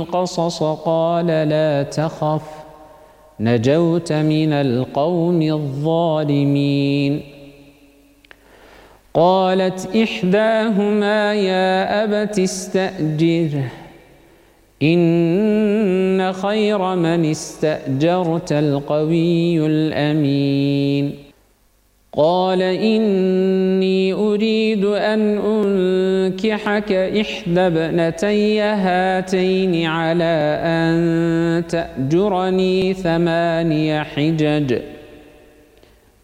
القصص قال لا تخف نجوت من القوم الظالمين. قالت إحداهما يا أبت استأجره إن خير من استأجرت القوي الأمين. قال إني أريد أن أنكحك إحدى ابنتي هاتين على أن تأجرني 8 حجج